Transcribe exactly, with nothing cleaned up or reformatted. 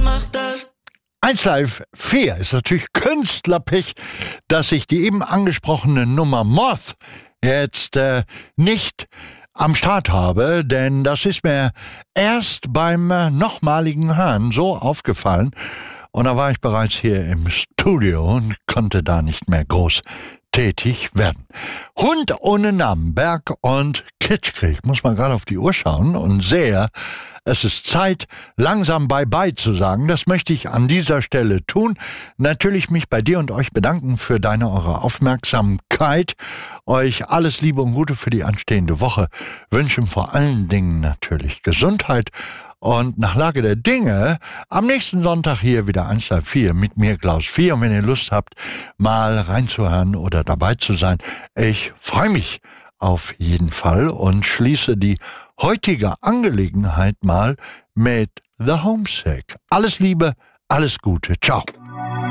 mach das. eins Live vier ist natürlich Künstlerpech, dass ich die eben angesprochene Nummer Moth jetzt äh, nicht am Start habe, denn das ist mir erst beim äh, nochmaligen Hören so aufgefallen und da war ich bereits hier im Studio und konnte da nicht mehr groß tätig werden. Hund ohne Namen, Berg und Kitschkrieg. Muss man gerade auf die Uhr schauen und sehe, es ist Zeit, langsam Bye-bye zu sagen. Das möchte ich an dieser Stelle tun. Natürlich mich bei dir und euch bedanken für deine, eure Aufmerksamkeit. Euch alles Liebe und Gute für die anstehende Woche. Wünschen vor allen Dingen natürlich Gesundheit. Und nach Lage der Dinge, am nächsten Sonntag hier wieder eins Live vier mit mir, Klaus vier. Und wenn ihr Lust habt, mal reinzuhören oder dabei zu sein, ich freue mich auf jeden Fall und schließe die heutige Angelegenheit mal mit The Homesick. Alles Liebe, alles Gute. Ciao.